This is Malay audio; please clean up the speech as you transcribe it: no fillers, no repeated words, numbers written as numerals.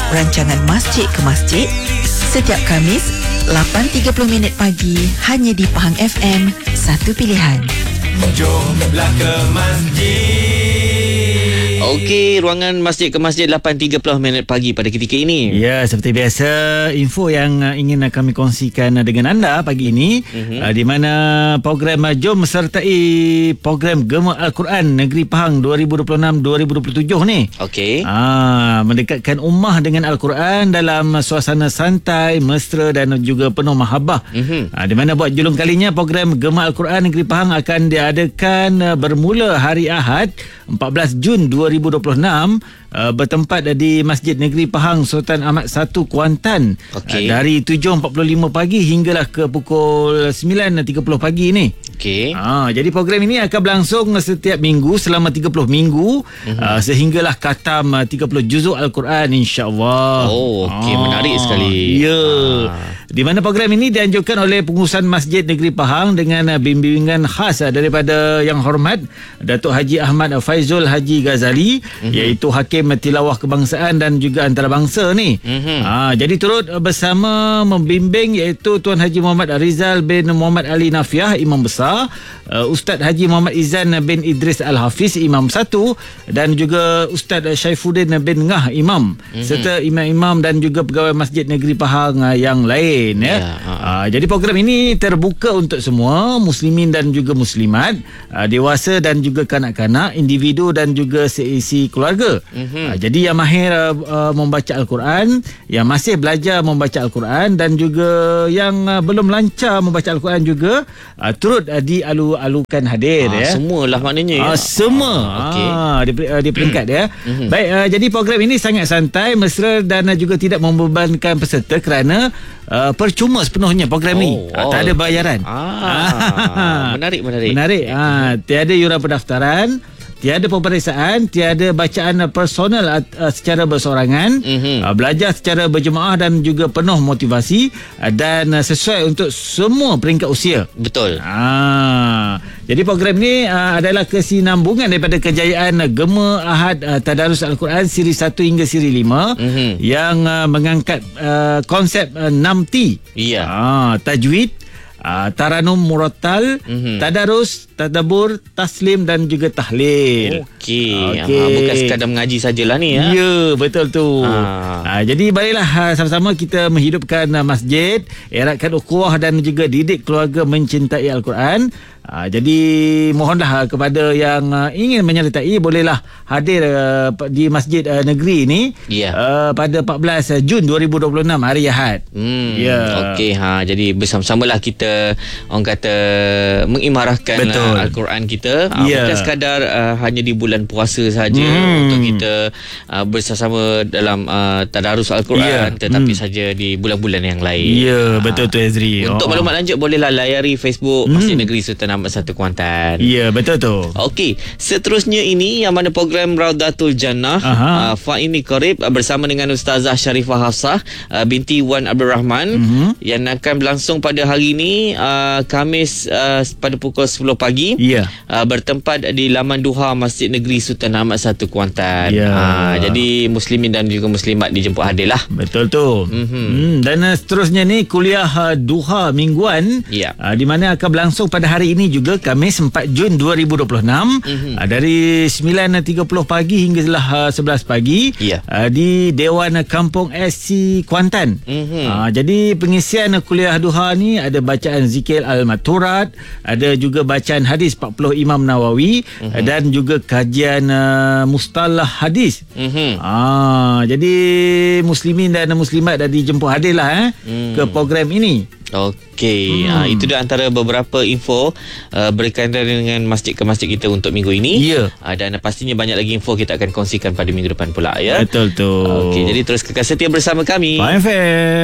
rancangan Masjid ke Masjid setiap Khamis 8.30 pagi hanya di Pahang FM, satu pilihan. Jomlah ke masjid. Okey, ruangan Masjid ke Masjid 8.30 pagi pada ketika ini. Ya, seperti biasa, info yang ingin kami kongsikan dengan anda pagi ini, di mana program Jom sertai program Gema Al-Quran Negeri Pahang 2026-2027 ni. Okey. Mendekatkan ummah dengan Al-Quran dalam suasana santai, mesra dan juga penuh mahabbah. Di mana buat julung kalinya program Gema Al-Quran Negeri Pahang akan diadakan bermula hari Ahad 14 Jun 2026 bertempat di Masjid Negeri Pahang Sultan Ahmad 1 Kuantan. Dari 7.45 pagi hinggalah ke pukul 9.30 pagi ni. Okey. Jadi program ini akan berlangsung setiap minggu selama 30 minggu sehinggalah khatam 30 juzuk Al-Quran, insya-Allah. Okey, menarik sekali. Ya. Di mana program ini dianjurkan oleh pengurusan Masjid Negeri Pahang dengan bimbingan khas daripada Yang Hormat Datuk Haji Ahmad Faizul Haji Ghazali, iaitu Hakim Tilawah Kebangsaan dan juga Antarabangsa ni. Jadi turut bersama membimbing iaitu Tuan Haji Muhammad Rizal bin Muhammad Ali Nafiah, Imam Besar, Ustaz Haji Muhammad Izan bin Idris Al-Hafiz, Imam 1, dan juga Ustaz Syaifuddin bin Ngah, Imam, serta imam-imam dan juga pegawai Masjid Negeri Pahang yang lain. Jadi program ini terbuka untuk semua muslimin dan juga muslimat, dewasa dan juga kanak-kanak, individu dan juga seisi keluarga. Jadi yang mahir membaca Al-Quran, yang masih belajar membaca Al-Quran dan juga yang belum lancar membaca Al-Quran juga turut dialu-alukan hadir. Semualah maknanya. Semua. Di peringkat ya. Baik, jadi program ini sangat santai, mesra dan juga tidak membebankan peserta kerana percuma sepenuhnya program ni. Tak ada bayaran. Menarik. Tiada yuran pendaftaran, tiada peperiksaan, tiada bacaan personal secara bersorangan, belajar secara berjemaah dan juga penuh motivasi dan sesuai untuk semua peringkat usia. Betul. Jadi program ni adalah kesinambungan daripada kejayaan Gema Ahad Tadarus Al-Quran siri 1 hingga siri 5 yang mengangkat konsep 6T. Tajwid, Taranum Murattal, Tadarus, Tadabbur, Taslim dan juga Tahlil. Okey. Bukan sekadar mengaji sajalah ni ya. Ya, betul tu. Jadi marilah sama-sama kita menghidupkan masjid, eratkan ukhuwah dan juga didik keluarga mencintai Al-Quran. Jadi mohonlah kepada yang ingin menyertai bolehlah hadir di Masjid Negeri ni pada 14 Jun 2026 hari Ahad. Okey, jadi bersama-samalah kita orang kata mengimarahkan Al-Quran kita. Bukan sekadar hanya di bulan puasa saja untuk kita bersama dalam tadarus Al-Quran, tetapi saja di bulan-bulan yang lain. Ya, betul tu Azri. Untuk maklumat lanjut bolehlah layari Facebook Masjid Negeri Sultan Ahmad 1 Kuantan. Ya, betul tu. Okey, seterusnya ini yang mana program Raudatul Jannah Fa'ini Qarib bersama dengan Ustazah Sharifah Hafsah binti Wan Abdul Rahman yang akan berlangsung pada hari ini Khamis pada pukul 10 pagi bertempat di Laman Duha Masjid Negeri Sultan Ahmad 1 Kuantan. Jadi muslimin dan juga muslimat dijemput hadir lah. Betul tu. Dan seterusnya ni kuliah duha mingguan di mana akan berlangsung pada hari ini juga Khamis 4 Jun 2026 dari 9.30 pagi hinggalah 11 pagi di Dewan Kampung SC Kuantan. Jadi pengisian kuliah duha ni ada bacaan zikir Al-Maturat, ada juga bacaan hadis 40 Imam Nawawi dan juga kajian mustalah hadis. Jadi muslimin dan muslimat dah dijemput hadirlah ke program ini. Okey, itu dah antara beberapa info berkaitan dengan masjid ke masjid kita untuk minggu ini. Dan pastinya banyak lagi info kita akan kongsikan pada minggu depan pula ya. Betul tu. Okey, jadi terus kekal setia bersama kami. Faham.